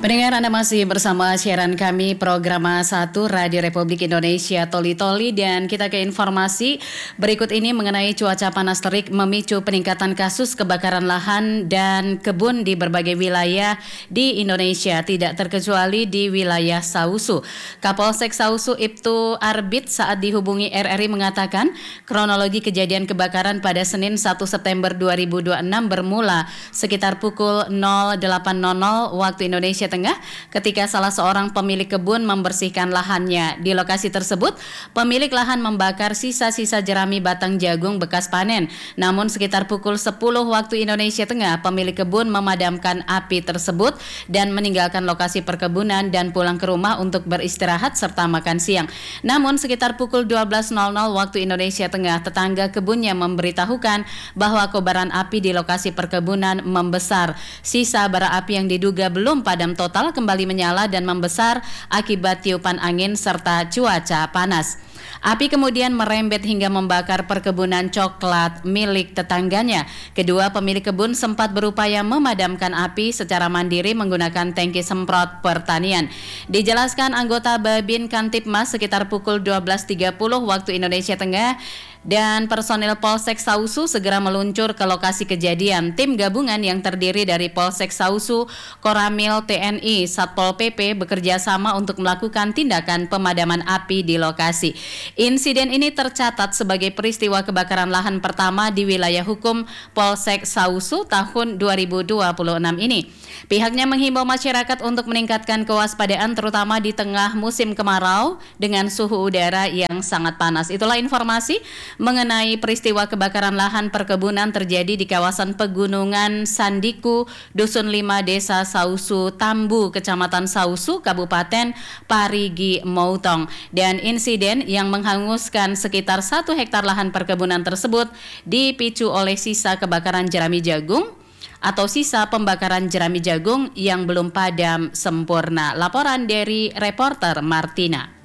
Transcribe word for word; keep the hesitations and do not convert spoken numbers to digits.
Pendengar, Anda masih bersama siaran kami program satu Radio Republik Indonesia Toli Toli, dan kita ke informasi berikut ini mengenai cuaca panas terik memicu peningkatan kasus kebakaran lahan dan kebun di berbagai wilayah di Indonesia, tidak terkecuali di wilayah Sausu. Kapolsek Sausu Ibtu Arbit saat dihubungi R R I mengatakan kronologi kejadian kebakaran pada Senin satu September dua ribu dua puluh enam bermula sekitar pukul nol delapan nol nol waktu Indonesia Tengah ketika salah seorang pemilik kebun membersihkan lahannya. Di lokasi tersebut, pemilik lahan membakar sisa-sisa jerami batang jagung bekas panen. Namun sekitar pukul sepuluh waktu Indonesia Tengah, pemilik kebun memadamkan api tersebut dan meninggalkan lokasi perkebunan dan pulang ke rumah untuk beristirahat serta makan siang. Namun sekitar pukul dua belas nol nol waktu Indonesia Tengah, tetangga kebunnya memberitahukan bahwa kobaran api di lokasi perkebunan membesar. Sisa bara api yang diduga belum padam total kembali menyala dan membesar akibat tiupan angin serta cuaca panas. Api kemudian merembet hingga membakar perkebunan coklat milik tetangganya. Kedua pemilik kebun sempat berupaya memadamkan api secara mandiri menggunakan tangki semprot pertanian. Dijelaskan anggota Babin Kantipmas sekitar pukul dua belas tiga puluh waktu Indonesia Tengah, dan personil Polsek Sausu segera meluncur ke lokasi kejadian. Tim gabungan yang terdiri dari Polsek Sausu, Koramil T N I, Satpol P P bekerja sama untuk melakukan tindakan pemadaman api di lokasi. Insiden ini tercatat sebagai peristiwa kebakaran lahan pertama di wilayah hukum Polsek Sausu tahun dua ribu dua puluh enam ini. Pihaknya menghimbau masyarakat untuk meningkatkan kewaspadaan terutama di tengah musim kemarau dengan suhu udara yang sangat panas. Itulah informasi mengenai peristiwa kebakaran lahan perkebunan terjadi di kawasan Pegunungan Sandiku, Dusun lima, Desa Sausu Tambu, Kecamatan Sausu, Kabupaten Parigi Motong. Dan insiden yang menghanguskan sekitar satu hektar lahan perkebunan tersebut dipicu oleh sisa kebakaran jerami jagung atau sisa pembakaran jerami jagung yang belum padam sempurna. Laporan dari reporter Martina.